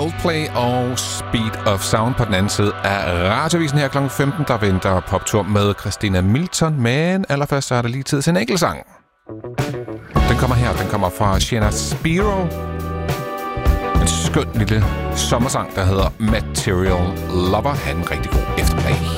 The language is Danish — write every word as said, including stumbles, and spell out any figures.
Coldplay og Speed of Sound på den anden side af Radiovisen her klokken femten. Der venter poptur med Christina Milton, men allerførst så er der lige tid til en enkelt sang. Den kommer her, den kommer fra Sienna Spiro. En skøn lille sommersang, der hedder Material Lover. Han en rigtig god eftermiddag.